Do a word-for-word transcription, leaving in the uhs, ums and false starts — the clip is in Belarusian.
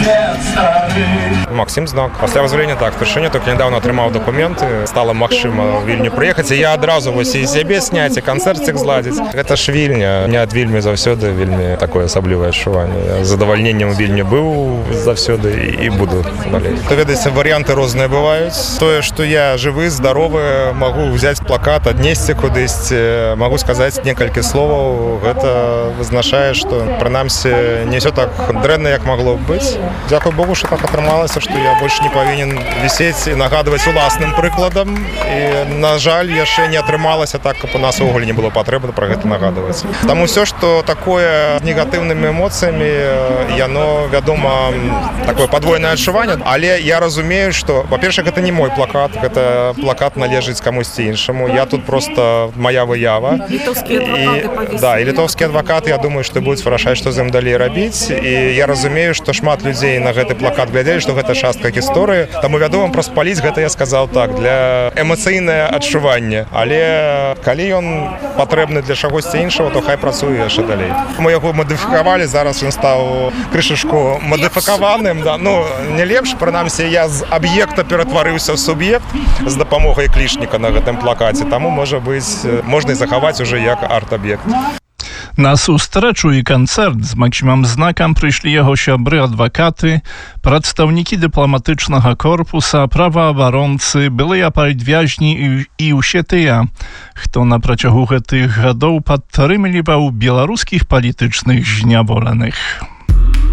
Максим Знак. Пасля вызвалення так, впершыню толькі нядаўна атрымаў дакументы, стала магчыма в Вільню прыехаць, і я адразу вось і сябе сняць, і канцэрцік зладзіць. Гэта ж Вільня. Мне ад Вільні заўсёды вельмі такое асаблівае адчуванне. З задавальненнем у Вільні быў заўсёды і буду далей. То ведаеце, варыянты розныя бываюць. Тое, што я жывы, здаровы, магу взяць плакат, аднесці кудысьці, магу сказаць некалькі словаў. Гэта вызначае, што прынамсі не ўсё так дрэнна, як магло б быць. Дзякуй Богу, што так атрымалася, што я больш не павінен вісець і нагадваць уласным прыкладам. І, на жаль, яшчэ не атрымалася так, каб у нас увогуле не было патрэбы пра гэта нагадваць. Таму ўсё, што такое з негатыўнымі эмоцыямі, яно, вядома, такое падвойнае адчуванне, але я разумею, што, па-першае, гэта не мой плакат, гэта плакат належыць камусьці іншаму. Я тут просто моя выява. Літоўскія адвакаты павесілі. Да, і літоўскія адвакаты, я думаю, што будуць вырашаць, што з ім далей рабіць. І я разумею, што шмат людзей на гэты плакат глядзелі, што гэта частка гісторыі. Таму, вядома, проста паліць гэта я сказаў так, для эмацыйнае адчуванне. Але калі ён патрэбны для чагосьці іншага, то хай працуе яшчэ далей. Мы яго мадыфікавалі, зараз ён стаў крышачку мадыфікаваным. Да. Ну, не лепш, прынамсі, я з аб'екта ператварыўся ў суб'ект з дапамогай клічніка на гэтым плакаце. Таму, можа быць, можна і захаваць уже як арт-аб'ект. На сустрэчу і канцэрт з Максімам Знакам прыйшлі яго сябры, адвакаты, прадстаўнікі дыпламатычнага корпуса, праваабаронцы, былыя палітвязні і ўсе тыя, хто на працягу гэтых гадоў падтрымліваў беларускіх палітычных зняволеных.